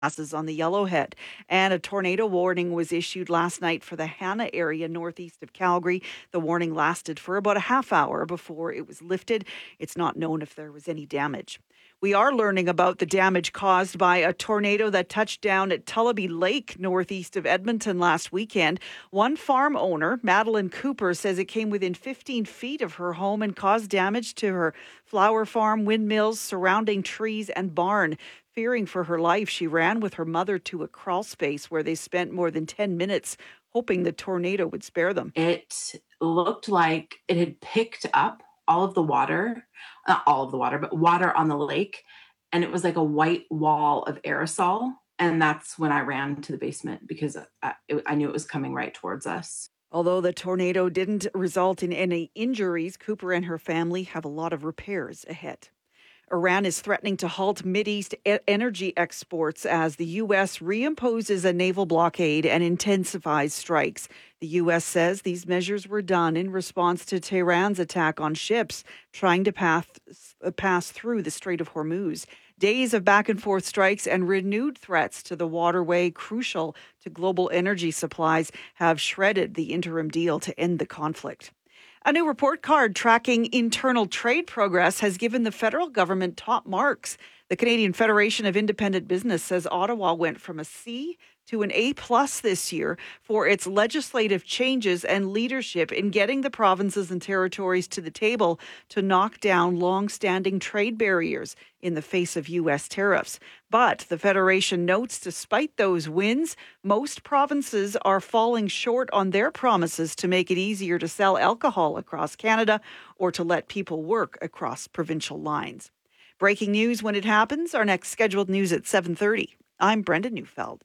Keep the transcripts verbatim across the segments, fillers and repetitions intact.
passes on the Yellowhead. And a tornado warning was issued last night for the Hanna area northeast of Calgary. The warning lasted for about a half hour before it was lifted. It's not known if there was any damage. We are learning about the damage caused by a tornado that touched down at Tullabee Lake, northeast of Edmonton last weekend. One farm owner, Madeline Cooper, says it came within fifteen feet of her home and caused damage to her flower farm, windmills, surrounding trees, and barn. Fearing for her life, she ran with her mother to a crawl space where they spent more than ten minutes, hoping the tornado would spare them. It looked like it had picked up all of the water, not all of the water, but water on the lake. And it was like a white wall of aerosol. And that's when I ran to the basement because I, it, I knew it was coming right towards us. Although the tornado didn't result in any injuries, Cooper and her family have a lot of repairs ahead. Iran is threatening to halt Mideast e- energy exports as the U S reimposes a naval blockade and intensifies strikes. The U S says these measures were done in response to Tehran's attack on ships trying to pass, pass through the Strait of Hormuz. Days of back-and-forth strikes and renewed threats to the waterway, crucial to global energy supplies, have shredded the interim deal to end the conflict. A new report card tracking internal trade progress has given the federal government top marks. The Canadian Federation of Independent Business says Ottawa went from a C to an A plus this year for its legislative changes and leadership in getting the provinces and territories to the table to knock down long-standing trade barriers in the face of U S tariffs. But the Federation notes despite those wins, most provinces are falling short on their promises to make it easier to sell alcohol across Canada or to let people work across provincial lines. Breaking news when it happens. Our next scheduled news at seven thirty. I'm Brenda Neufeld.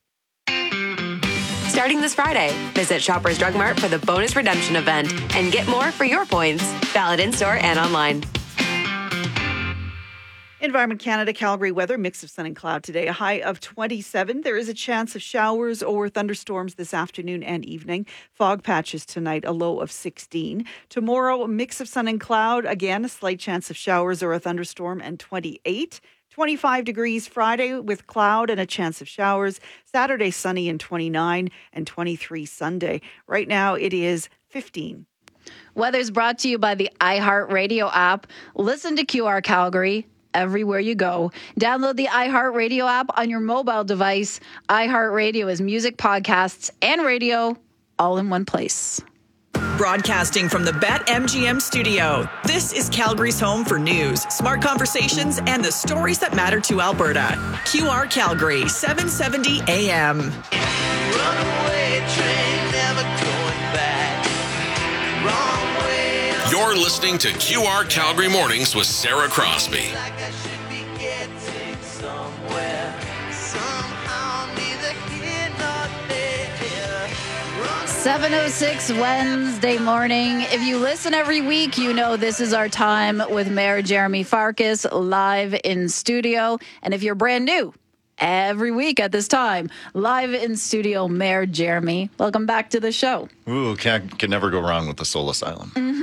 Starting this Friday, visit Shoppers Drug Mart for the bonus redemption event and get more for your points. Valid in-store and online. Environment Canada, Calgary weather, mix of sun and cloud today, a high of twenty-seven. There is a chance of showers or thunderstorms this afternoon and evening. Fog patches tonight, a low of sixteen. Tomorrow, a mix of sun and cloud. Again, a slight chance of showers or a thunderstorm and twenty-eight. twenty-five degrees Friday with cloud and a chance of showers. Saturday, sunny and twenty-nine, and twenty-three Sunday. Right now, it is fifteen. Weather's brought to you by the iHeartRadio app. Listen to Q R Calgary everywhere you go. Download the iHeartRadio app on your mobile device. iHeartRadio is music, podcasts, and radio all in one place. Broadcasting from the BetMGM studio, this is Calgary's home for news, smart conversations, and the stories that matter to Alberta. Q R Calgary, seven seventy A M. Runaway train, never going back. Wrong way. You're listening to Q R Calgary Mornings with Sarah Crosby. Like I should be getting somewhere. Somehow, neither here nor there. Runaway seven oh six Wednesday morning. If you listen every week, you know this is our time with Mayor Jeremy Farkas live in studio. And if you're brand new, every week at this time, live in studio, Mayor Jeremy. Welcome back to the show. Ooh, can, can never go wrong with the Soul Asylum. Mm-hmm.